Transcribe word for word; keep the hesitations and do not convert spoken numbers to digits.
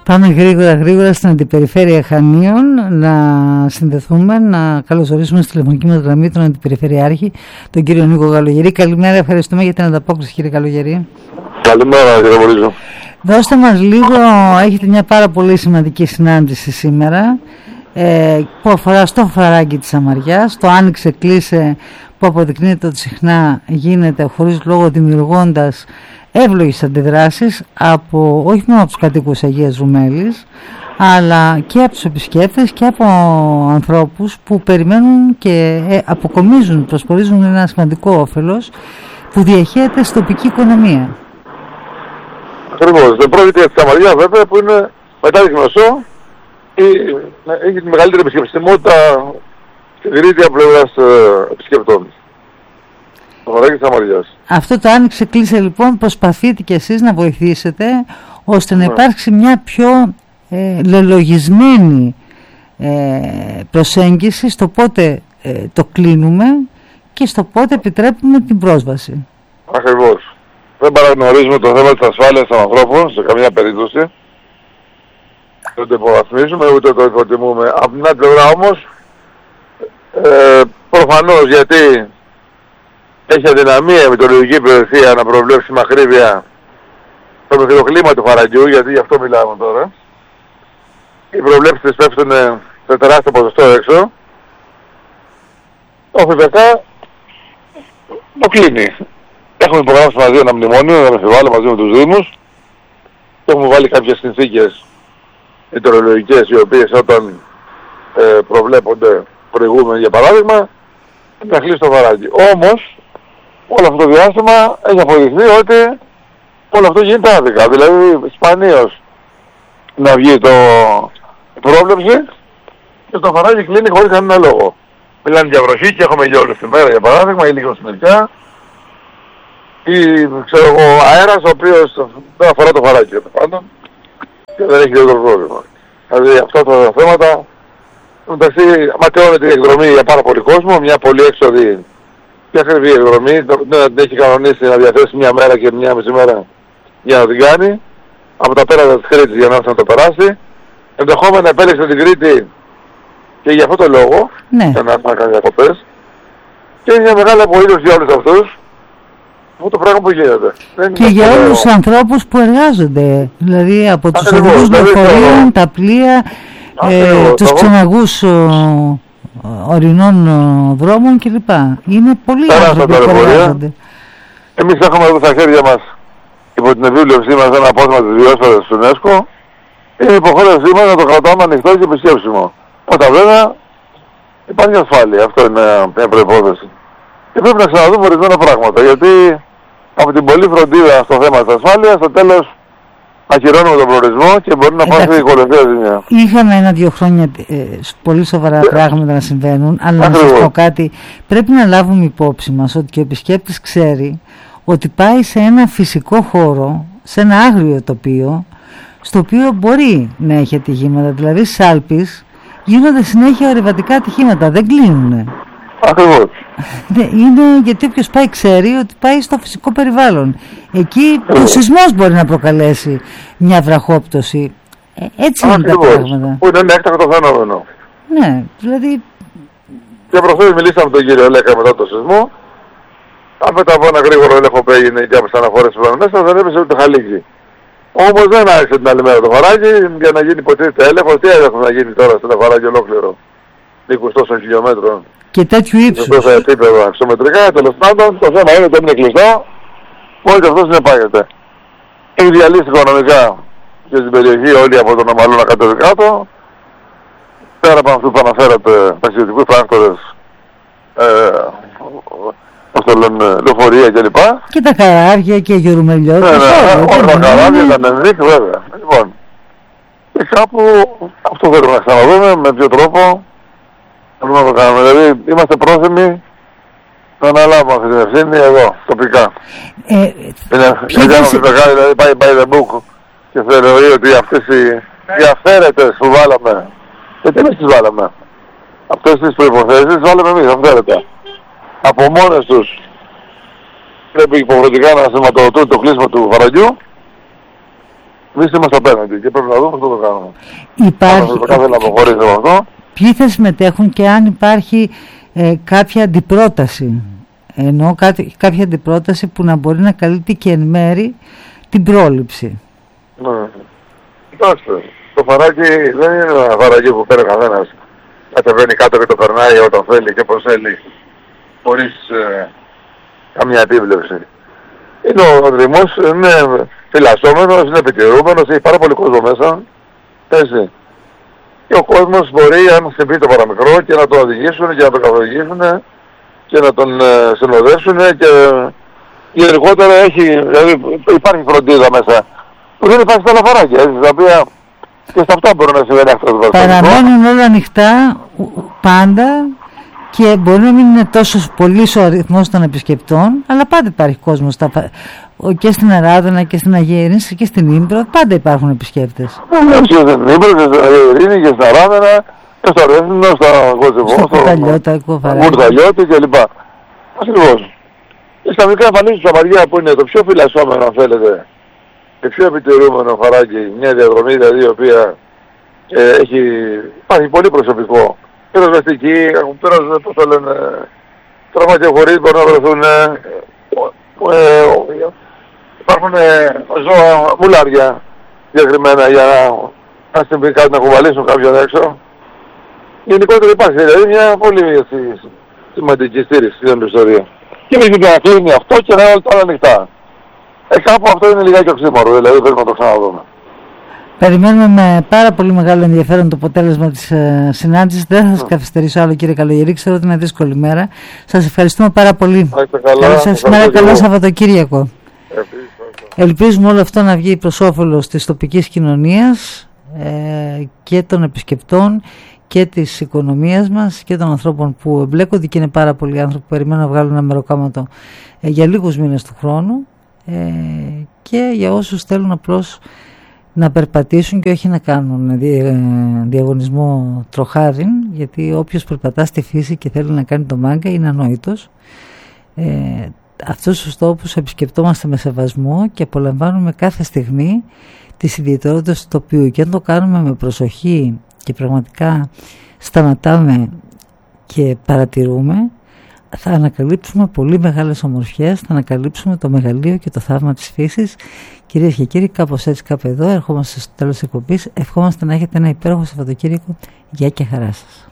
Πάμε γρήγορα γρήγορα στην Αντιπεριφέρεια Χανίων να συνδεθούμε, να καλωσορίσουμε στη τηλεφωνική μας γραμμή τον Αντιπεριφερειάρχη, τον κύριο Νίκο Γαλογερή. Καλημέρα, ευχαριστούμε για την ανταπόκριση, κύριε Γαλογερή. Καλημέρα, κύριε Βορίζο. Δώστε μας λίγο, έχετε μια πάρα πολύ σημαντική συνάντηση σήμερα ε, που αφορά στο φαράγγι της Αμαριάς, το άνοιξε κλείσε που αποδεικνύεται ότι συχνά γίνεται χωρίς λόγο, δημιουργώντας εύλογες αντιδράσεις από, όχι μόνο από τους κατοίκους Αγίας Ρουμέλης, αλλά και από τους επισκέπτες και από ανθρώπους που περιμένουν και ε, αποκομίζουν, προσπορίζουν ένα σημαντικό όφελος που διαχέεται στην τοπική οικονομία. Ακριβώς. Δεν πρόκειται για τη Αμαριά, βέβαια, που είναι μετά τη γνωστό ή, έχει τη μεγαλύτερη επισκεψιμότητα στη Κρήτη από πλευράς ε, επισκεπτών. Το φαράγγι της Αμαριάς. Αυτό το άνοιξε κλείσε λοιπόν, προσπαθείτε κι εσείς να βοηθήσετε ώστε να υπάρξει μια πιο ε, λελογισμένη ε, προσέγγιση στο πότε ε, το κλείνουμε και στο πότε επιτρέπουμε την πρόσβαση. Ακριβώς. Δεν παραγνωρίζουμε το θέμα της ασφάλειας των ανθρώπων σε καμία περίπτωση. Δεν το υποβαθμίζουμε ούτε το υποτιμούμε. Από την άλλη πλευρά όμως, ε, προφανώς γιατί έχει αδυναμία η μετεωρολογική υπηρεσία να προβλέψει με ακρίβεια το μικροκλίμα του φαραγγιού, γιατί γι' αυτό μιλάμε τώρα. Οι προβλέψεις της πέφτουν σε τεράστιο ποσοστό έξω. Όχι βέβαια, το κλείνει. Έχουμε υπογράψει μαζί ένα μνημόνιο, ένα μεσοβάλλον μαζί με τους Δήμους και έχουμε βάλει κάποιες συνθήκες μετεωρολογικές οι οποίες όταν ε, προβλέπονται προηγούμενοι, για παράδειγμα, να κλείσει το φαράγγι. Όμως, όλο αυτό το διάστημα έχει αποδειχθεί ότι όλο αυτό γίνεται άδικα. Δηλαδή, σπανίως να βγει το πρόβλεψη και το φαράγγι κλείνει χωρίς κανένα λόγο. Μιλάνε για βροχή και έχουμε για όλη τη μέρα, για παράδειγμα, ή λίγο συννεφιά, ή ξέρω εγώ αέρας ο οποίος δεν αφορά το φαράγγι πάντων και δεν έχει ιδιαίτερο πρόβλημα. Δηλαδή αυτά τα θέματα, μεταξύ ματαιώνεται η εκδρομή για πάρα πολύ κόσμο, μια πολύ έξοδη και ακριβή εκδρομή, δεν έχει κανονίσει να διαθέσει μια μέρα και μια μισή μέρα για να την κάνει, από τα πέρατα της Κρήτης για να έρθει να το περάσει. Ενδεχόμενα επέλεξε την Κρήτη και για αυτό το λόγο, ναι, για να έρθει να κάνει διακοπές, και είναι μια μεγάλη απολύτωση για όλους αυτούς. Αυτό το πράγμα που γίνεται. Δεν και για όλους τους ανθρώπους που εργάζονται, δηλαδή από τους οδηγούς λεωφορείων, τα πλοία, ε, τους ξεναγούς ορεινών δρόμων κλπ. Είναι πολλοί άνθρωποι που εργάζονται. Εμείς έχουμε εδώ στα χέρια μας, υπό την επίβλεψή μας, ένα απόθεμα της βιόσφαιρας της UNESCO. Είναι υποχρέωσή μας να το κρατάμε ανοιχτό και επισκέψιμο. Όταν βέβαια υπάρχει ασφάλεια. Αυτό είναι μια προϋπόθεση. Και πρέπει να ξαναδούμε ορισμένα πράγματα, γιατί από την πολλή φροντίδα στο θέμα της ασφάλειας, στο τέλος ακυρώνουμε τον προορισμό και μπορεί να πάθει η κολοσσία ζημιά. Είχαμε ένα-δύο χρόνια ε, πολύ σοβαρά ε, πράγματα να συμβαίνουν, αλλά ακριβώς, να σας πω κάτι, πρέπει να λάβουμε υπόψη μας ότι και ο επισκέπτης ξέρει ότι πάει σε ένα φυσικό χώρο, σε ένα άγριο τοπίο, στο οποίο μπορεί να έχει ατυχήματα. Δηλαδή στις Άλπεις γίνονται συνέχεια ορειβατικά ατυχήματα, δεν κλείνουνε. Ακριβώς. Είναι γιατί όποιος πάει ξέρει ότι πάει στο φυσικό περιβάλλον. Εκεί ο σεισμός μπορεί να προκαλέσει μια βραχόπτωση. Ε, έτσι είναι τα πράγματα. Που είναι ένα έκτακτο φαινόμενο. Ναι, δηλαδή... Και προχθές μιλήσαμε με τον κύριο Λέκα μετά το σεισμό. Αν μετά από ένα γρήγορο έλεγχο που έγινε και από τις αναφορές που πάνε μέσα, δεν έπεσε ούτε χαλίκι. Όμως δεν άρχισε την άλλη μέρα το φαράγγι για να γίνει υποτίθεται έλεγχος. Τι έλεγχος να γίνει τώρα στο φαράγγι ολόκληρο είκοσι τόσων χιλιόμετρων. Και τέτοιου ύψους. Σε τόσα επίπεδα αξιομετρικά, τέλος πάντων, το θέμα είναι ότι είναι κλειστό, μόλις αυτό συνεπάγεται. Έχει διαλύσει οικονομικά και στην περιοχή όλη από τον Αμαλούνα κατέβει κάτω. Πέρα από αυτού που αναφέρατε, ταξιδιωτικούς πράκτορες, ε, πώς το λένε, λεωφορεία κλπ. Και τα καράβια και γερουμελιώτες. Ναι, ναι, όλα τα καράβια, τα νεδίκ, βέβαια. Λοιπόν, και κάπου αυτό θέλουμε να ξαναδούμε, με ποιο τρόπο. Μπορούμε να το κάνουμε. Δηλαδή είμαστε πρόθυμοι να αναλάβουμε αυτή την ευθύνη εδώ, τοπικά. Ε, είναι ένας μεγάλη, δηλαδή πάει by the book και θεωρεί ότι αυτές οι, οι αυθαίρετες που βάλαμε, γιατί εμείς τις βάλαμε, αυτές τις προϋποθέσεις τις βάλαμε εμείς αυθαίρετα. Από μόνες τους πρέπει υποχρεωτικά να σηματοδοτούν το κλείσμα του φαραγγιού Εμείς είμαστε απέναντι και πρέπει να δούμε αυτό το κάνουμε. Υπάρχει... Αν κάθε να αποχωρήσει από αυτό. Ποιοι θα συμμετέχουν και αν υπάρχει ε, κάποια αντιπρόταση. Εννοώ κάτι, κάποια αντιπρόταση που να μπορεί να καλύπτει και εν μέρη την πρόληψη. Ναι. Κοιτάξτε, το φαράκι δεν είναι ένα φαράκι που παίρνει κανένας. Κατεβαίνει κάτω και το περνάει όταν θέλει και πως θέλει. Χωρίς ε, καμία επίβλεψη. Είναι ο Δήμος, είναι φυλασσόμενος, είναι επιτηρούμενος, έχει πάρα πολύ κόσμο μέσα. Έτσι. Και ο κόσμος μπορεί, αν συμβεί το παραμικρό, και να το οδηγήσουν και να το καθοδηγήσουν και να τον ε, συνοδεύσουν και γενικότερα έχει, δηλαδή υπάρχει φροντίδα μέσα. Που δεν υπάρχει στα λαφαράκια, έτσι, τα οποία και στα αυτά μπορούν να συμβαίνει αυτό το βασικό. Παραμένουν όλα ανοιχτά πάντα και μπορεί να μην είναι τόσο πολύ ο αριθμός των επισκεπτών, αλλά πάντα υπάρχει κόσμος στα, και στην Αράδωνα και στην Αγία Ειρήνη και στην Ύμπρο, πάντα υπάρχουν επισκέπτες. Και στην Ύμπρο και στην Αγία Ειρήνη και στην Αράδωνα και στο Ρέθινο, στα Κοτσεβό, στο Κουρταλιώτη κλπ. Ακριβώς. Και στα μικρά εμφανίσεις του Σαμαριά που είναι το πιο φυλασσόμενο, αν θέλετε, και πιο επιτηρούμενο φαράκι, μια διαδρομή δηλαδή η οποία ε, έχει, υπάρχει πολύ προσωπικό. Πυροσβεστικοί, πέρασαν, πώς το λένε, τραυματιοφορείς μπορούν να βρεθούν, ε, ε, ε, υπάρχουν ε, ζώα, μουλάρια διακριμένα για να, να συμβεί κάτι, να κουβαλήσουν κάποιον έξω. Γενικότερα υπάρχει δηλαδή μια πολύ σημαντική στήριξη στην ιστορία. Και εμείς πρέπει να κλείνει αυτό και να είναι όλα ανοιχτά. Ε, κάπου αυτό είναι λιγάκι οξύμορο, δηλαδή πρέπει να το ξαναδούμε. Περιμένουμε με πάρα πολύ μεγάλο ενδιαφέρον το αποτέλεσμα της ε, συνάντησης. Δεν θα σας yeah. καθυστερήσω άλλο, κύριε Καλογερή. Ξέρω ότι είναι δύσκολη μέρα. Σας ευχαριστούμε πάρα πολύ. Καλή σας μέρα, καλό Σαββατοκύριακο. Ελπίζουμε όλο αυτό να βγει προς όφελος της τοπικής κοινωνίας ε, και των επισκεπτών και της οικονομίας μας και των ανθρώπων που εμπλέκονται, και είναι πάρα πολλοί άνθρωποι που περιμένουν να βγάλουν ένα μεροκάματο ε, για λίγους μήνες του χρόνου, ε, και για όσους θέλουν απλώς να περπατήσουν και όχι να κάνουν διαγωνισμό τροχάδιν, γιατί όποιος περπατά στη φύση και θέλει να κάνει το μάγκα είναι ανόητος. Ε, αυτούς τους τόπους επισκεπτόμαστε με σεβασμό και απολαμβάνουμε κάθε στιγμή τις ιδιαιτερότητες του τοπίου, και αν το κάνουμε με προσοχή και πραγματικά σταματάμε και παρατηρούμε, θα ανακαλύψουμε πολύ μεγάλες ομορφιές, θα ανακαλύψουμε το μεγαλείο και το θαύμα της φύσης. Κυρίες και κύριοι, κάπως έτσι, κάπου εδώ ερχόμαστε στο τέλος της εκπομπής. Ευχόμαστε να έχετε ένα υπέροχο Σαββατοκύριακο. Γεια και χαρά σας.